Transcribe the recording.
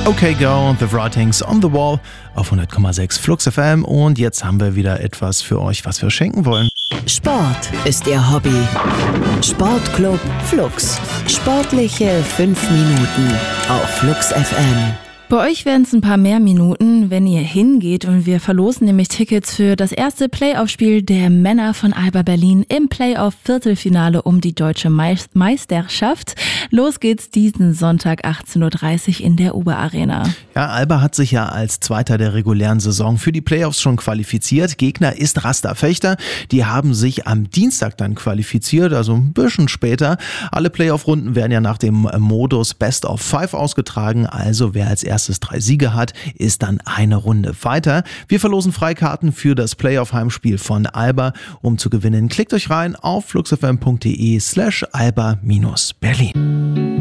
Okay Go, The Writings on the Wall auf 100,6 Flux FM und jetzt haben wir wieder etwas für euch, was wir schenken wollen. Sport ist Ihr Hobby. Sportclub Flux. Sportliche 5 Minuten auf Flux FM. Bei euch werden es ein paar mehr Minuten, wenn ihr hingeht, und wir verlosen nämlich Tickets für das erste Playoff-Spiel der Männer von Alba Berlin im Playoff-Viertelfinale um die deutsche Meisterschaft. Los geht's diesen Sonntag 18.30 Uhr in der Uber-Arena. Ja, Alba hat sich ja als Zweiter der regulären Saison für die Playoffs schon qualifiziert. Gegner ist Rasta Fechter. Die haben sich am Dienstag dann qualifiziert, also ein bisschen später. Alle Playoff-Runden werden ja nach dem Modus Best of 5 ausgetragen. Also wer als erstes 3 Siege hat, ist dann eine Runde weiter. Wir verlosen Freikarten für das Playoff-Heimspiel von Alba. Um zu gewinnen, klickt euch rein auf fluxfm.de/alba-berlin.